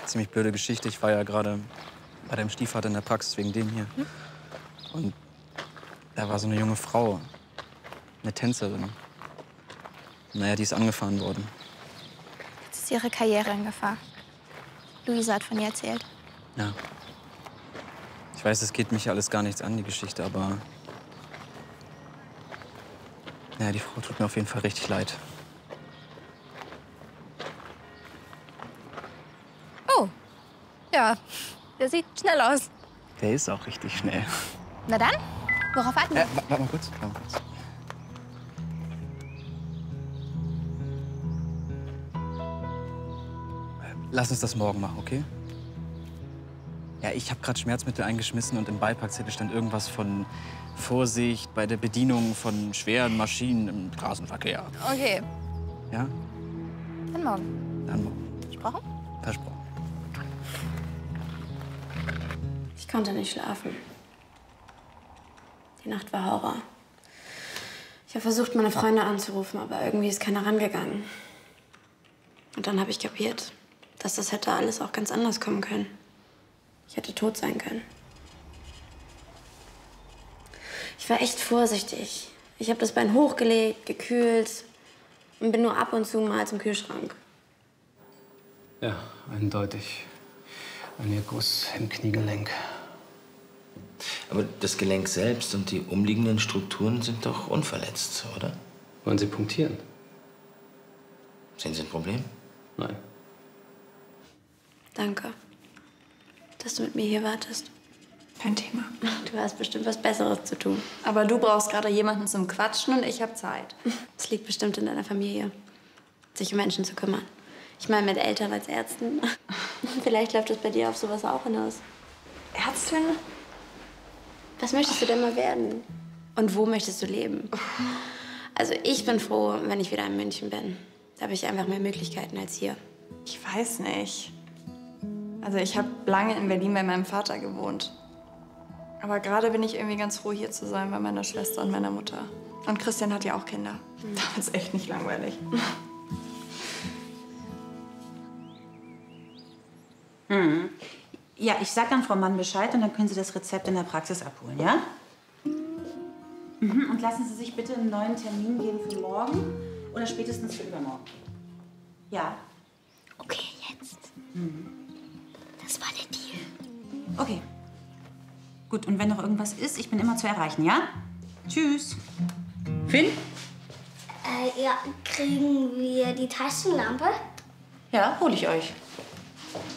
ziemlich blöde Geschichte. Ich war ja gerade bei deinem Stiefvater in der Praxis wegen dem hier. Und da war so eine junge Frau, eine Tänzerin. Naja, die ist angefahren worden. Jetzt ist ihre Karriere in Gefahr. Luisa hat von ihr erzählt. Ja. Ich weiß, es geht mich alles gar nichts an, die Geschichte, aber... Ja, die Frau tut mir auf jeden Fall richtig leid. Oh, ja, der sieht schnell aus. Der ist auch richtig schnell. Na dann, worauf warten wir? Warte mal kurz, warte mal kurz. Lass uns das morgen machen, okay? Ja, ich habe gerade Schmerzmittel eingeschmissen und im Beipackzettel stand irgendwas von Vorsicht bei der Bedienung von schweren Maschinen im Straßenverkehr. Okay, Ja? dann morgen. Dann morgen. Versprochen? Versprochen. Ich konnte nicht schlafen. Die Nacht war Horror. Ich habe versucht, meine Freunde anzurufen, aber irgendwie ist keiner rangegangen. Und dann habe ich kapiert, dass das hätte alles auch ganz anders kommen können. Ich hätte tot sein können. Ich war echt vorsichtig. Ich habe das Bein hochgelegt, gekühlt und bin nur ab und zu mal zum Kühlschrank. Ja, eindeutig. Ein Erguss im Kniegelenk. Aber das Gelenk selbst und die umliegenden Strukturen sind doch unverletzt, oder? Wollen Sie punktieren? Sehen Sie ein Problem? Nein. Danke, dass du mit mir hier wartest. Kein Thema. Du hast bestimmt was Besseres zu tun. Aber du brauchst gerade jemanden zum Quatschen und ich habe Zeit. Es liegt bestimmt in deiner Familie, sich um Menschen zu kümmern. Ich meine, mit Eltern als Ärzten. Vielleicht läuft das bei dir auf sowas auch hinaus. Ärztin? Was möchtest du denn mal werden? Und wo möchtest du leben? Also ich bin froh, wenn ich wieder in München bin. Da habe ich einfach mehr Möglichkeiten als hier. Ich weiß nicht. Also ich habe lange in Berlin bei meinem Vater gewohnt. Aber gerade bin ich irgendwie ganz froh, hier zu sein bei meiner Schwester und meiner Mutter. Und Christian hat ja auch Kinder. Das ist echt nicht langweilig. Ja, ich sag dann Frau Mann Bescheid und dann können Sie das Rezept in der Praxis abholen, ja? Und lassen Sie sich bitte einen neuen Termin geben für morgen oder spätestens für übermorgen. Ja? Okay, jetzt. Das war der Deal. Okay. Gut, und wenn noch irgendwas ist, ich bin immer zu erreichen, ja? Tschüss. Finn? Ja, kriegen wir die Taschenlampe? Ja, hol ich euch.